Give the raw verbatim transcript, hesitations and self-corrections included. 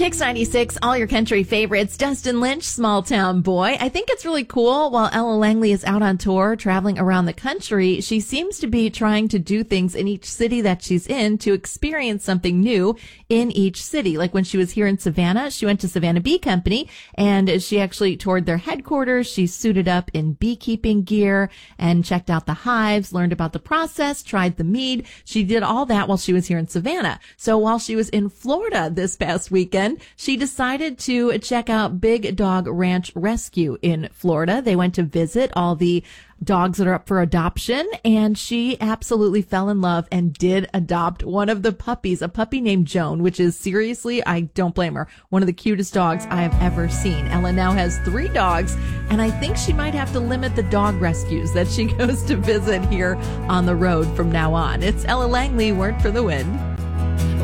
Kix ninety-six, all your country favorites. Dustin Lynch, Small Town Boy. I think it's really cool. While Ella Langley is out on tour, traveling around the country, she seems to be trying to do things in each city that she's in to experience something new in each city. Like when she was here in Savannah, she went to Savannah Bee Company, and she actually toured their headquarters. She suited up in beekeeping gear and checked out the hives, learned about the process, tried the mead. She did all that while she was here in Savannah. So while she was in Florida this past weekend, she decided to check out Big Dog Ranch Rescue in Florida. They went to visit all the dogs that are up for adoption, and she absolutely fell in love and did adopt one of the puppies, a puppy named Joan, which is seriously, I don't blame her, one of the cutest dogs I have ever seen. Ella now has three dogs, and I think she might have to limit the dog rescues that she goes to visit here on the road from now on. It's Ella Langley, Word for the Win.